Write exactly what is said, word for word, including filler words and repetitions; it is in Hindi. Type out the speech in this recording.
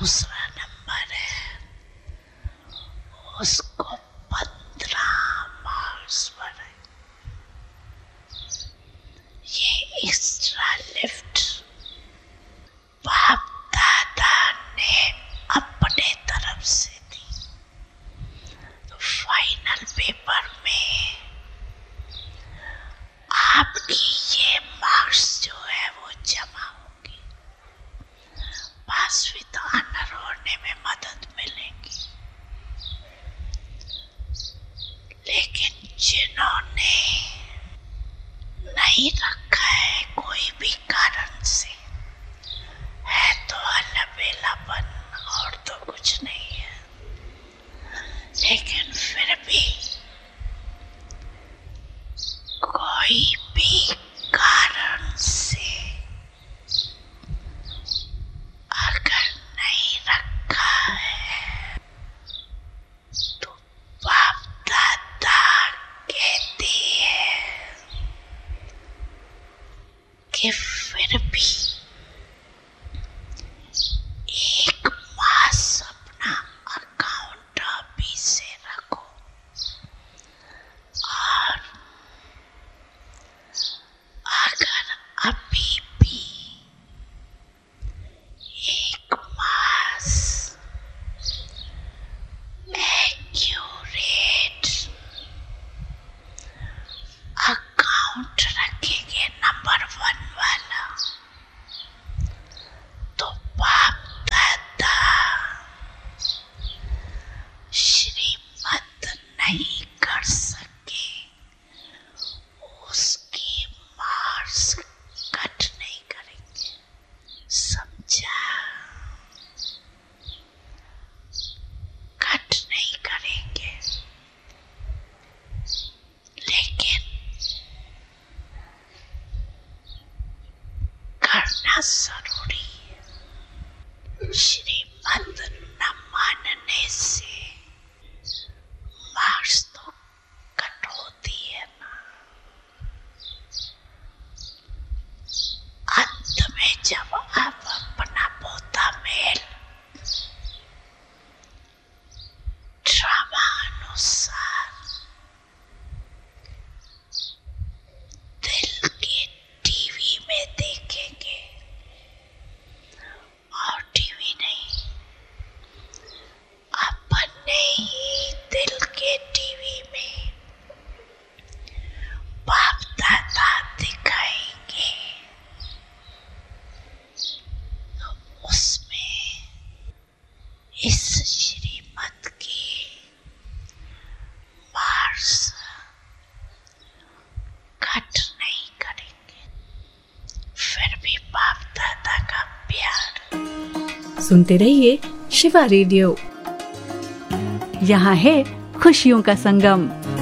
दूसरा नंबर है, उसको पंद्रह मार्क्स पड़े। ये एक्स्ट्रा लिफ्ट बाप दादा ने अपने तरफ से दी। तो फाइनल पेपर में आपकी ये मार्क्स जो है वो जमा होगी, पास विद ऑनर होने में मदद मिलेगी। लेकिन जिन्होंने नहीं रखा है कोई भी कारण से, है तो अलबेलापन और तो कुछ नहीं है, लेकिन फिर भी कोई भी कारण से अगर नहीं रखा है तो बाप दादा कहते हैं कि फिर भी एक मास अपना अकाउंट अभी से रखो, और अगर अभी भी एक मास एक्यूरेट अकाउंट रखेंगे नंबर वन वाला, तो बाप दादा श्रीमत नहीं कर सके, उसकी मार्क्स कट नहीं करेंगे। समझा? कट नहीं करेंगे, लेकिन करना जरूरी है। श्रीमत न मानने से मार्क्स तो कट होती है ना। अंत में जब आप अपना पोता मेल ड्रामा अनुसार दिल के टीवी में देखेंगे, और टीवी नहीं, अपने ही दिल के टीवी में बाप दादा दिखाएंगे, तो उसमें इस श्रीमत की मार्क्स कट नहीं करेंगे, फिर भी बाप दादा का प्यार। सुनते रहिए शिवा रेडियो, यहाँ है खुशियों का संगम।